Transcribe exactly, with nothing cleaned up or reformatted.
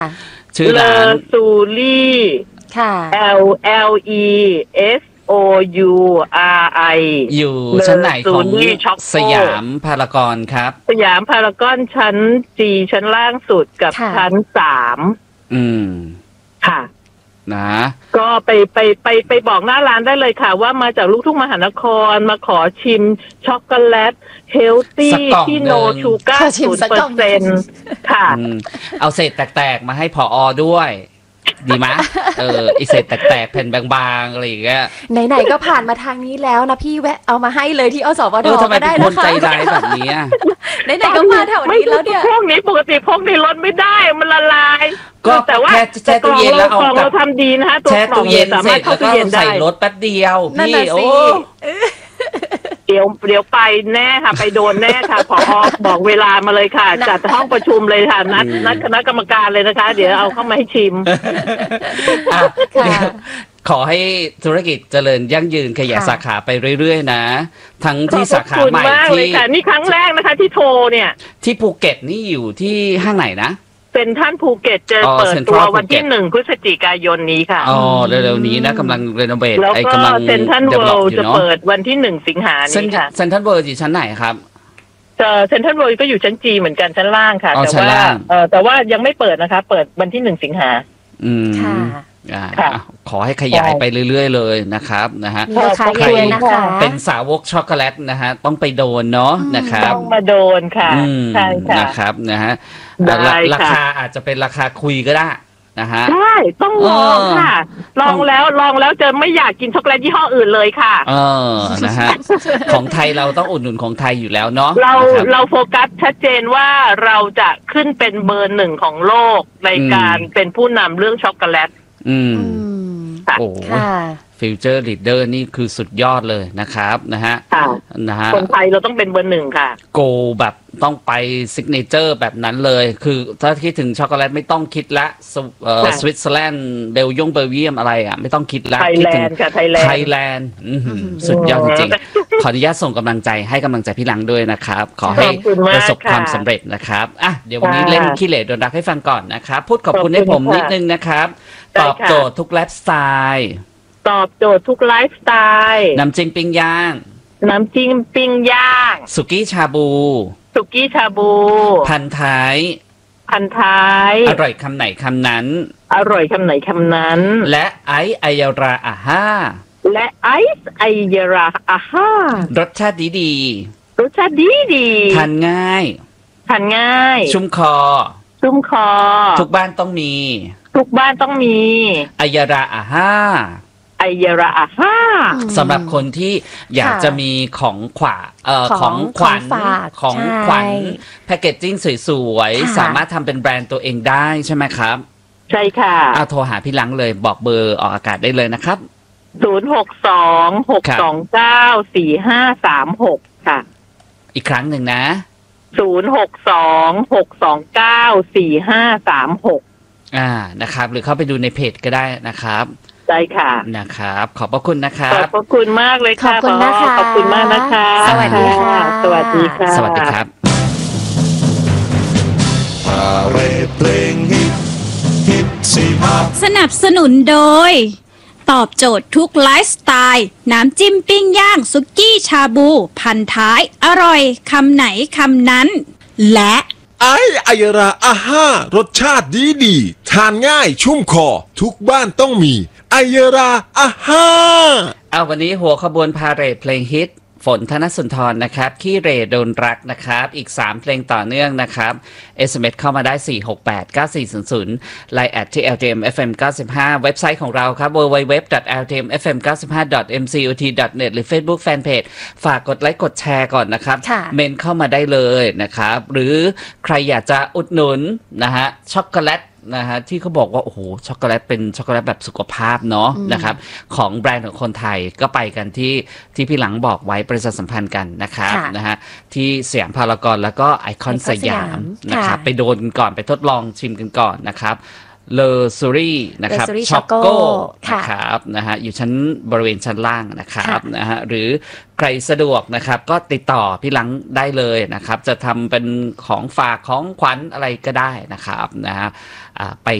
ชื่อร้านเลซูลี่ค่ะ L L E S O U R I อยู่ชั้นไหนของสยามพารากอนครับสยามพารากอนชั้น G ชั้นล่างสุดกับชั้นสามอืมค่ะนะก็ไปไปไปไปบอกหน้าร้านได้เลยค่ะว่ามาจากลูกทุ่งมหานครมาขอชิมช็อกโกแลตเฮลตี้ที่โนชูการ์ศูนย์เปอร์เซ็นต์ค่ะเอาเศษแตกๆมาให้ผอด้วยดีไหมเอออีเศษแตกๆแผ่นบางๆอะไรอย่างเงี้ยไหนๆก็ผ่านมาทางนี้แล้วนะพี่แวะเอามาให้เลยที่อสวทก็ได้นะคะทำไมเป็นคนใจร้ายแบบนี้ไหนๆก็มาแถวนี้แล้วเนี่ยพวกนี้ปกติพวกนี้ลดไม่ได้มันละลายก็แต่ว่าแช่ตู้เย็นแล้วเอาเราทำดีนะคะแช่ตู้เย็นเสร็จแล้วก็ใส่รถแป๊บเดียวพี่โอ้เดี๋ยวเดี๋ยวไปแน่ค่ะไปโดนแน่ค่ะผอบอกเวลามาเลยค่ะจัดห้องประชุมเลยค่ะนัดนัดคณะกรรมการเลยนะคะเดี๋ยวเอาเข้ามาให้ชิมขอให้ธุรกิจเจริญยั่งยืนขยายสาขาไปเรื่อยๆนะทั้งที่สาขาใหม่ที่นี่ครั้งแรกนะคะที่โทรเนี่ยที่ภูเก็ตนี่อยู่ที่ห้างไหนนะเป็นท่านภูเก็ตจะเปิดตัววันที่หนึ่งพฤศจิกายนนี้ค่ะอ๋อเร็วๆนี้นะกำลังรีโนเวทแล้วก็เซ็นทรัลเวิลด์จะเปิดวันที่หนึ่งสิงหานี้ค่ะเซ็นทรัลเวิลด์อยู่ชั้นไหนครับเซ็นทรัลเวิลด์ก็อยู่ชั้นจีเหมือนกันชั้นล่างค่ะแต่ว่าเออแต่ว่ายังไม่เปิดนะคะเปิดวันที่หนึ่งสิงหาอืมค่ะขอให้ขยายไปเรื่อยๆเลยนะครับนะฮะใครเป็นสาวกช็อกโกแลตนะฮะต้องไปโดนเนาะนะครับต้องมาโดนค่ะใช่ค่ะนะครับนะฮะราคาอาจจะเป็นราคาคุยก็ได้นะฮะใช่ต้องลองค่ะลองแล้วลองแล้วจะไม่อยากกินช็อกโกแลตยี่ห้ออื่นเลยค่ะเออนะฮะของไทยเราต้องอุดหนุนของไทยอยู่แล้วเนาะเราเราโฟกัสชัดเจนว่าเราจะขึ้นเป็นเบอร์หนึ่งของโลกในการเป็นผู้นำเรื่องช็อกโกแลตอืมโอ้ฟิวเจอร์ลีดเดอร์นี่คือสุดยอดเลยนะครับนะฮะนะฮะคนไทยเราต้องเป็นเบอร์หนึ่งค่ะโกแบบต้องไปซิกเนเจอร์แบบนั้นเลยคือถ้าคิดถึงช็อกโกแลตไม่ต้องคิดละสวิตเซอร์แลนด์เบลยงเบลเยียมอะไรอ่ะไม่ต้องคิดละไทยแลนด์ค่ะไทยแลนด์ไทยแลนด์สุดยอดจริงๆขออนุญาตส่งกำลังใจให้กำลังใจพี่หลังด้วยนะครับขอให้ประสบความสำเร็จนะครับอ่ะเดี๋ยววันนี้เล่นขี้เหร่โดนรักให้ฟังก่อนนะครับพูดขอบคุณให้ผมนิดนึงนะครับตอบโจทย์ทุกไลฟ์สไตล์ตอบโจทย์ทุกไลฟ์สไตล์น้ำจิ้มปิ้งย่างน้ำจิ้มปิ้งย่างสุกี้ชาบูสุกี้ชาบูพันท้ายพันท้ายอร่อยคำไหนคำนั้นอร่อยคำไหนคำนั้นและไอซ์ไอยาราอาฮ่าและไอซ์ไอยาราอาฮ่ารสชาติดีดีรสชาติดีดีทานง่ายทานง่ายชุ่มคอชุ่มคอทุกบ้านต้องมีทุกบ้านต้องมีไอยาราอาฮ่าไอยาราอาฮ่าสำหรับคนที่อยากจะมีของขวัญเอ่อของขวัญของขวัญแพคเกจจิ้งสวยๆสามารถทำเป็นแบรนด์ตัวเองได้ใช่ไหมครับใช่ค่ะเอาโทรหาพี่ลังเลยบอกเบอร์ออกอากาศได้เลยนะครับศูนย์หกสองหกสองเก้าสี่ห้าสามหกค่ะอีกครั้งหนึ่งนะศูนย์หกสองหกสองเก้าสี่ห้าสามหกอ่านะครับหรือเข้าไปดูในเพจก็ได้นะครับใช่ค่ะนะครับขอบพระคุณนะครับขอบพระคุณมากเลยค่ะขอบคุณนะคะขอบคุณมากนะคะสวัสดีค่ะสวัสดีค่ะสวัสดีครับเพลงฮิตฮิตสี่ห้าสนับสนุนโดยตอบโจทย์ทุกไลฟ์สไตล์น้ำจิ้มปิ้งย่างสุกี้ชาบูพันท้ายอร่อยคำไหนคำนั้นและไอไอยาราอาฮ่ารสชาติดีดีทานง่ายชุ่มคอทุกบ้านต้องมีไอยาราอาฮ่าเอาวันนี้หัวขบวนพาเหรดเพลงฮิตฝนธนสุนทรนะครับขี้เหร่โดนรักนะครับอีกสามเพลงต่อเนื่องนะครับ เอส เอ็ม เอส เข้ามาได้สี่ หก แปด เก้า สี่ ศูนย์ ศูนย์ ไลน์ แอท ที่ แอล ที เอ็ม เอฟ เอ็ม เก้าสิบห้า เว็บไซต์ของเราครับ ดับเบิลยู ดับเบิลยู ดับเบิลยู ดอท แอล ที เอ็ม เอฟ เอ็ม เก้าสิบห้า ดอท เอ็ม ซี โอ ที ดอท เน็ต หรือ Facebook Fanpage ฝากกดไลค์กดแชร์ก่อนนะครับเมนเข้ามาได้เลยนะครับหรือใครอยากจะอุดหนุนนะฮะช็อกโกแลตนะฮะที่เขาบอกว่าโอ้โหช็อกโกแลตเป็นช็อกโกแลตแบบสุขภาพเนาะนะครับของแบรนด์ของคนไทยก็ไปกันที่ที่พี่หลังบอกไว้ประชาสัมพันธ์กันนะครับนะฮะที่สยามพารากอนแล้วก็ไอคอนสยามนะครับไปโดนก่อนไปทดลองชิมกันก่อนนะครับเลอซูรี่นะครับ Luxury ช็อกโก้ Choco ค่ะนะครับนะฮะอยู่ชั้นบริเวณชั้นล่างนะครับค่ะนะฮะหรือใครสะดวกนะครับก็ติดต่อพี่ลังได้เลยนะครับจะทำเป็นของฝากของขวัญอะไรก็ได้นะครับนะฮะอ่าไป